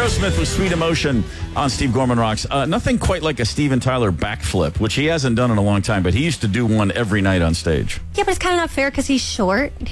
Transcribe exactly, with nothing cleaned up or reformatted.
Aerosmith with Sweet Emotion on Steve Gorman Rocks. Uh, nothing quite like a Steven Tyler backflip, which he hasn't done in a long time, but he used to do one every night on stage. Yeah, but it's kind of not fair because he's short.